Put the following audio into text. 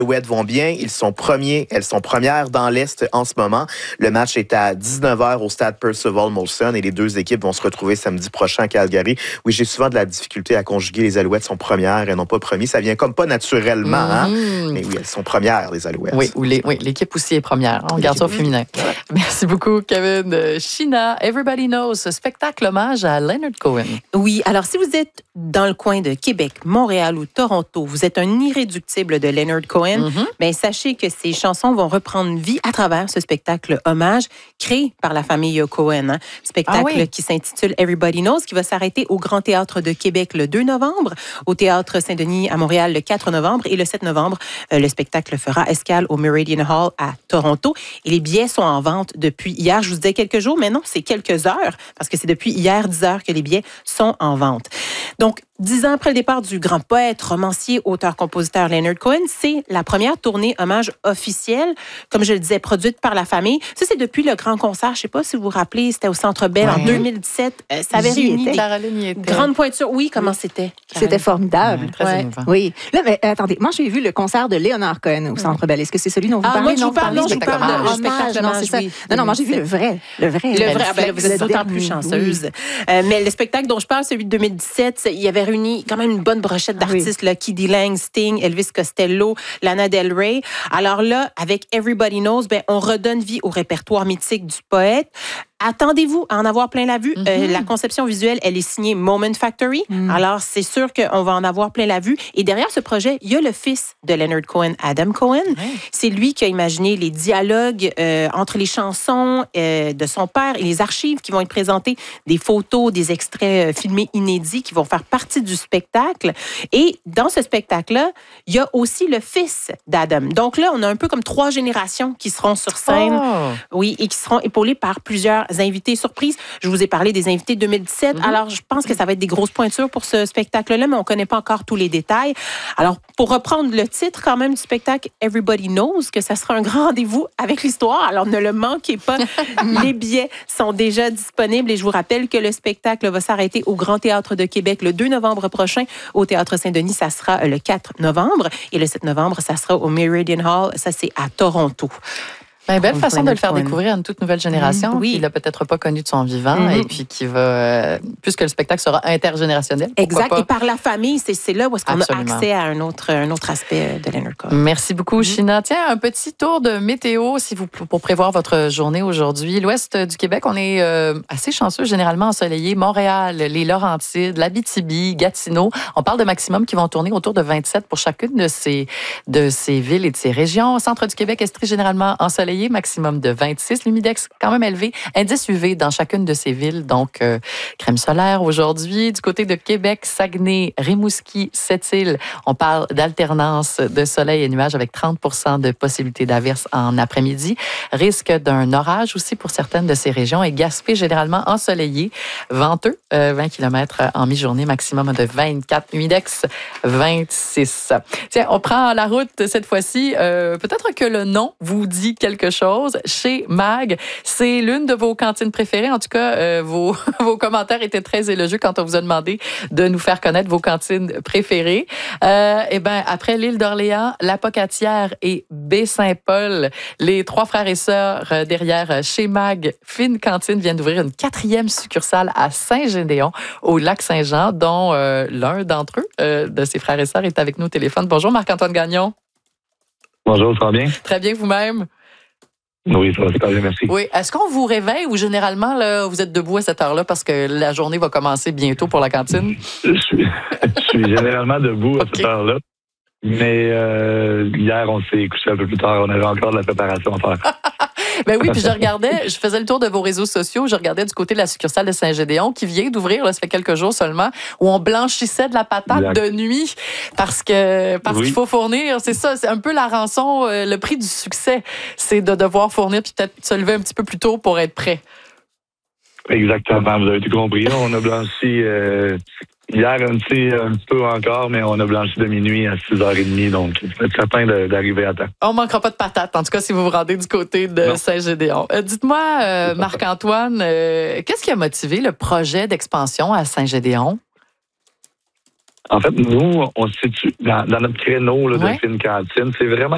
Alouettes vont bien. Elles sont premières dans l'Est en ce moment. Le match est à 19h au stade Percival Molson et les deux équipes vont se retrouver samedi prochain à Calgary. Oui, j'ai souvent de la difficulté à conjuguer. Les Alouettes sont premières et non pas premiers. Ça vient comme pas naturellement, hein? Mais oui, elles sont premières, les Alouettes. Oui, l'équipe aussi est première. On garde ça au féminin. Ouais. Merci beaucoup, Kevin. Sheena, Everybody Knows, ce spectacle hommage à Leonard Cohen. Oui, alors si vous êtes dans le coin de Québec, Montréal ou Toronto, vous êtes un irréductible de Leonard Cohen, mais sachez que ces chansons vont reprendre vie à travers ce spectacle hommage créé par la famille Cohen. Spectacle qui s'intitule Everybody Knows, qui va s'arrêter au Grand Théâtre de Québec le 2 novembre, au Théâtre Saint-Denis à Montréal le 4 novembre et le 7 novembre, le spectacle fera escale au Meridian Hall à Toronto. Et les billets sont en vente depuis hier. Je vous disais quelques jours, mais non, c'est quelques heures, parce que c'est depuis hier 10 heures que les billets sont en vente. Donc, 10 ans après le départ du grand poète, romancier, auteur-compositeur Leonard Cohen, c'est la première tournée hommage officielle, comme je le disais, produite par la famille. Ça, c'est depuis le grand concert. Je ne sais pas si vous vous rappelez, c'était au Centre Bell en 2017. Ça avait réuni des grandes pointures. Oui, comment c'était? C'était formidable. Très émouvant. Oui. Là, mais attendez, moi, j'ai vu le concert de Leonard Cohen au Centre Bell. Est-ce que c'est celui dont vous parlez? Moi, je vous parle du spectacle hommage. Non, moi, j'ai vu le vrai. Vous êtes d'autant plus chanceuse. Mais le spectacle dont je parle, celui de 2017, il y avait réuni quand même une bonne brochette d'artistes, là, Kiddy Lang, Sting, Elvis Costello, Lana Del Rey. Alors là, avec Everybody Knows, on redonne vie au répertoire mythique du poète. Attendez-vous à en avoir plein la vue. La conception visuelle, elle est signée Moment Factory. Alors, c'est sûr qu'on va en avoir plein la vue. Et derrière ce projet, il y a le fils de Leonard Cohen, Adam Cohen. C'est lui qui a imaginé les dialogues entre les chansons de son père et les archives qui vont être présentées, des photos, des extraits filmés inédits qui vont faire partie du spectacle. Et dans ce spectacle-là, il y a aussi le fils d'Adam. Donc là, on a un peu comme 3 générations qui seront sur scène. Oui, et qui seront épaulées par plusieurs invités surprises. Je vous ai parlé des invités 2017. Alors, je pense que ça va être des grosses pointures pour ce spectacle-là, mais on ne connaît pas encore tous les détails. Alors, pour reprendre le titre quand même du spectacle, Everybody Knows, que ça sera un grand rendez-vous avec l'histoire. Alors, ne le manquez pas. Les billets sont déjà disponibles et je vous rappelle que le spectacle va s'arrêter au Grand Théâtre de Québec le 2 novembre prochain. Au Théâtre Saint-Denis, ça sera le 4 novembre. Et le 7 novembre, ça sera au Meridian Hall. Ça, c'est à Toronto. Belle façon de le faire découvrir à une toute nouvelle génération qui l'a peut-être pas connu de son vivant et puis qui va, puisque le spectacle sera intergénérationnel. Exact. Et par la famille, c'est là où est-ce qu'on a accès à un autre aspect de Leonard Cohen. Merci beaucoup, Sheena. Tiens, un petit tour de météo pour prévoir votre journée aujourd'hui. L'ouest du Québec, on est assez chanceux, généralement ensoleillé. Montréal, les Laurentides, l'Abitibi, Gatineau. On parle de maximum qui vont tourner autour de 27 pour chacune de ces villes et de ces régions. Au centre du Québec, est généralement ensoleillé, maximum de 26. L'humidex quand même élevé. Indice UV dans chacune de ces villes. Donc, crème solaire aujourd'hui. Du côté de Québec, Saguenay, Rimouski, Sept-Îles, on parle d'alternance de soleil et nuages avec 30% de possibilité d'averse en après-midi. Risque d'un orage aussi pour certaines de ces régions. Et Gaspé, généralement ensoleillé, venteux, 20 km en mi-journée, maximum de 24. Humidex, 26. Tiens, on prend la route cette fois-ci. Peut-être que le nom vous dit quelque chose. Chez Mag, c'est l'une de vos cantines préférées. En tout cas, vos commentaires étaient très élogieux quand on vous a demandé de nous faire connaître vos cantines préférées. Après l'île d'Orléans, la Pocatière et Baie-Saint-Paul, les 3 frères et sœurs derrière Chez Mag, Fine Cantine, viennent d'ouvrir une 4e succursale à Saint-Gédéon, au Lac-Saint-Jean, dont l'un d'entre eux, de ses frères et sœurs, est avec nous au téléphone. Bonjour Marc-Antoine Gagnon. Bonjour, ça va bien? Très bien, vous-même? Oui, ça va super bien, merci. Oui. Est-ce qu'on vous réveille ou généralement, là, vous êtes debout à cette heure-là parce que la journée va commencer bientôt pour la cantine? Je suis généralement debout à cette heure-là. Mais hier, on s'est couché un peu plus tard. On avait encore de la préparation à faire. Ben oui, puis je faisais le tour de vos réseaux sociaux, je regardais du côté de la succursale de Saint-Gédéon qui vient d'ouvrir, là, ça fait quelques jours seulement, où on blanchissait de la patate de nuit parce qu'il faut fournir, c'est ça, c'est un peu la rançon, le prix du succès, c'est de devoir fournir puis peut-être se lever un petit peu plus tôt pour être prêt. Exactement, vous avez tout compris. On a blanchi hier un petit peu encore, mais on a blanchi de minuit à 6h30, donc vous êtes certain d'arriver à temps. On ne manquera pas de patates, en tout cas, si vous vous rendez du côté de Saint-Gédéon. Dites-moi, Marc-Antoine, qu'est-ce qui a motivé le projet d'expansion à Saint-Gédéon? En fait, nous, on se situe dans notre créneau là, de Fine Cantine. C'est vraiment